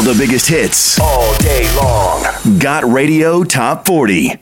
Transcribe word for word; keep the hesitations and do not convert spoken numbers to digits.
All the biggest hits. All day long. Got Radio Top forty.